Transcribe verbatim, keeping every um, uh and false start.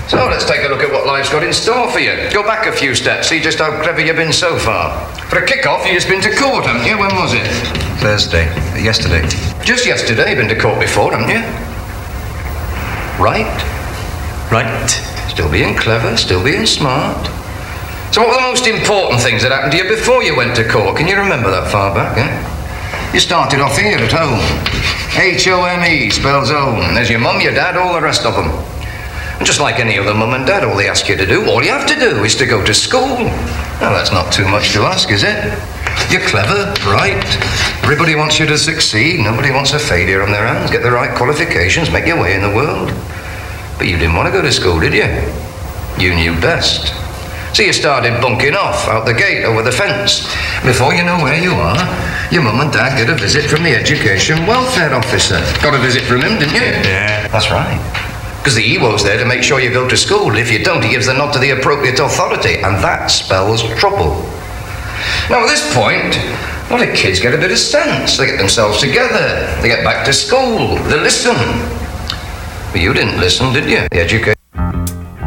So let's take a look at what life's got in store for you. Go back a few steps, see just how clever you've been so far. For a kick-off, you've just been to court, haven't you? When was it? Thursday. Yesterday. Just yesterday, you've been to court before, haven't you? Right. Right. Still being clever, still being smart. So what were the most important things that happened to you before you went to court? Can you remember that far back, eh? You started off here at home. H O M E spells home. There's your mum, your dad, all the rest of them. And just like any other mum and dad, all they ask you to do, all you have to do is to go to school. Now, that's not too much to ask, is it? You're clever, bright. Everybody wants you to succeed. Nobody wants a failure on their hands. Get the right qualifications, make your way in the world. But you didn't want to go to school, did you? You knew best. So you started bunking off out the gate over the fence. Before you know where you are, your mum and dad get a visit from the Education Welfare Officer. Got a visit from him, didn't you? Yeah. That's right. Because the E W O's there to make sure you go to school. If you don't, he gives the nod to the appropriate authority, and that spells trouble. Now, at this point, a lot of kids get a bit of sense. They get themselves together. They get back to school. They listen. But you didn't listen, did you? The education